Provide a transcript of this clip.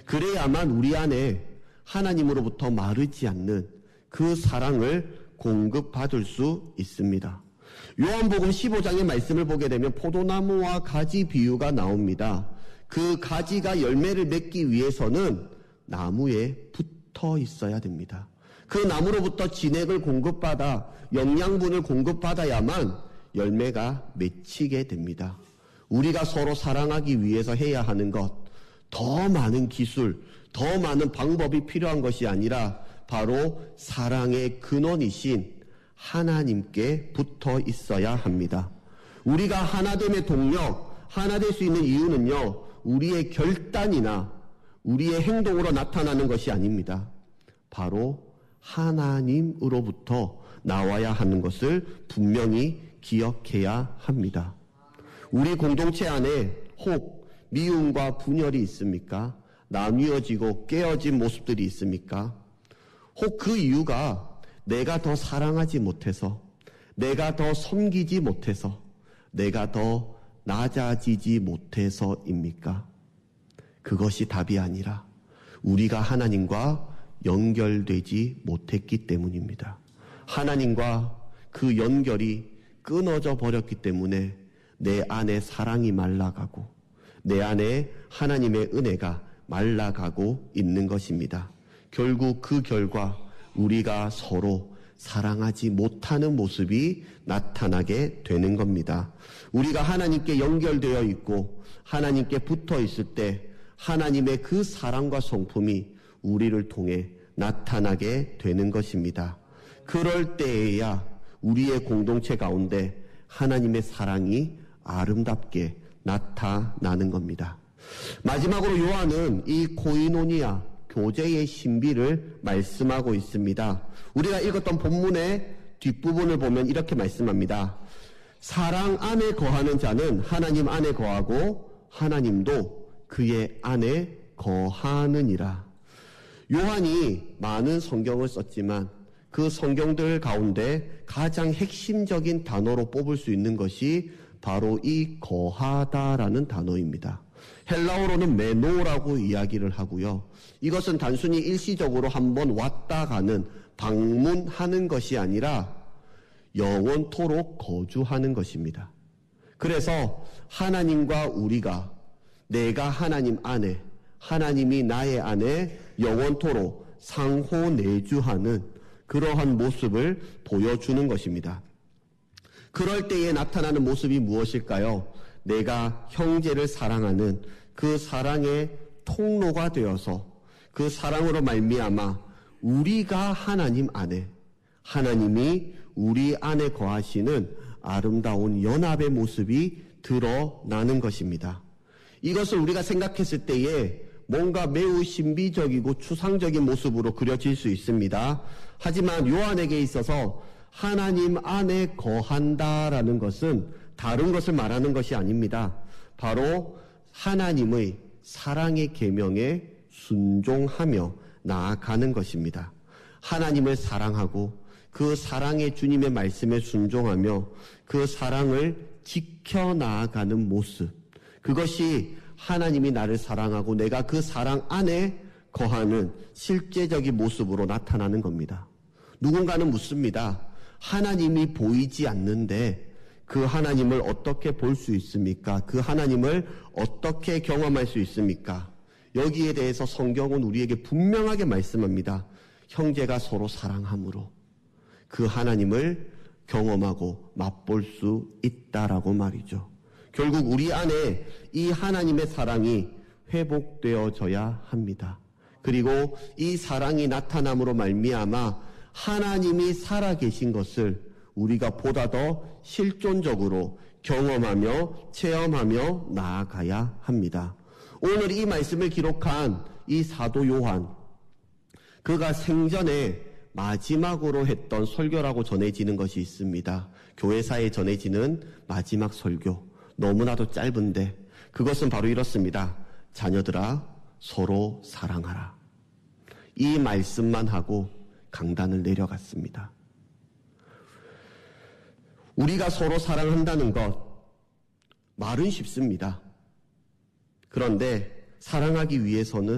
그래야만 우리 안에 하나님으로부터 마르지 않는 그 사랑을 공급받을 수 있습니다. 요한복음 15장의 말씀을 보게 되면 포도나무와 가지 비유가 나옵니다. 그 가지가 열매를 맺기 위해서는 나무에 붙어 있어야 됩니다. 그 나무로부터 진액을 공급받아 영양분을 공급받아야만 열매가 맺히게 됩니다. 우리가 서로 사랑하기 위해서 해야 하는 것, 더 많은 기술, 더 많은 방법이 필요한 것이 아니라 바로 사랑의 근원이신 하나님께 붙어 있어야 합니다. 우리가 하나됨의 동력, 하나 될 수 있는 이유는요, 우리의 결단이나 우리의 행동으로 나타나는 것이 아닙니다. 바로 하나님으로부터 나와야 하는 것을 분명히 기억해야 합니다. 우리 공동체 안에 혹 미움과 분열이 있습니까? 나뉘어지고 깨어진 모습들이 있습니까? 혹 그 이유가 내가 더 사랑하지 못해서, 내가 더 섬기지 못해서, 내가 더 낮아지지 못해서입니까? 그것이 답이 아니라 우리가 하나님과 연결되지 못했기 때문입니다. 하나님과 그 연결이 끊어져 버렸기 때문에 내 안에 사랑이 말라가고 내 안에 하나님의 은혜가 말라가고 있는 것입니다. 결국 그 결과 우리가 서로 사랑하지 못하는 모습이 나타나게 되는 겁니다. 우리가 하나님께 연결되어 있고 하나님께 붙어 있을 때 하나님의 그 사랑과 성품이 우리를 통해 나타나게 되는 것입니다. 그럴 때에야 우리의 공동체 가운데 하나님의 사랑이 아름답게 나타나는 겁니다. 마지막으로 요한은 이 코이노니아, 교제의 신비를 말씀하고 있습니다. 우리가 읽었던 본문의 뒷부분을 보면 이렇게 말씀합니다. 사랑 안에 거하는 자는 하나님 안에 거하고 하나님도 그의 안에 거하느니라. 요한이 많은 성경을 썼지만 그 성경들 가운데 가장 핵심적인 단어로 뽑을 수 있는 것이 바로 이 거하다라는 단어입니다. 헬라어로는 메노라고 이야기를 하고요. 이것은 단순히 일시적으로 한번 왔다 가는 방문하는 것이 아니라 영원토록 거주하는 것입니다. 그래서 하나님과 우리가 내가 하나님 안에, 하나님이 나의 안에 영원토록 상호 내주하는 그러한 모습을 보여주는 것입니다. 그럴 때에 나타나는 모습이 무엇일까요? 내가 형제를 사랑하는 그 사랑의 통로가 되어서 그 사랑으로 말미암아 우리가 하나님 안에, 하나님이 우리 안에 거하시는 아름다운 연합의 모습이 드러나는 것입니다. 이것을 우리가 생각했을 때에 뭔가 매우 신비적이고 추상적인 모습으로 그려질 수 있습니다. 하지만 요한에게 있어서 하나님 안에 거한다라는 것은 다른 것을 말하는 것이 아닙니다. 바로 하나님의 사랑의 계명에 순종하며 나아가는 것입니다. 하나님을 사랑하고 그 사랑의 주님의 말씀에 순종하며 그 사랑을 지켜나가는 모습, 그것이 하나님이 나를 사랑하고 내가 그 사랑 안에 거하는 실제적인 모습으로 나타나는 겁니다. 누군가는 묻습니다. 하나님이 보이지 않는데 그 하나님을 어떻게 볼 수 있습니까? 그 하나님을 어떻게 경험할 수 있습니까? 여기에 대해서 성경은 우리에게 분명하게 말씀합니다. 형제가 서로 사랑함으로 그 하나님을 경험하고 맛볼 수 있다라고 말이죠. 결국 우리 안에 이 하나님의 사랑이 회복되어져야 합니다. 그리고 이 사랑이 나타남으로 말미암아 하나님이 살아계신 것을 우리가 보다 더 실존적으로 경험하며 체험하며 나아가야 합니다. 오늘 이 말씀을 기록한 이 사도 요한, 그가 생전에 마지막으로 했던 설교라고 전해지는 것이 있습니다. 교회사에 전해지는 마지막 설교, 너무나도 짧은데 그것은 바로 이렇습니다. 자녀들아, 서로 사랑하라. 이 말씀만 하고 강단을 내려갔습니다. 우리가 서로 사랑한다는 것, 말은 쉽습니다. 그런데 사랑하기 위해서는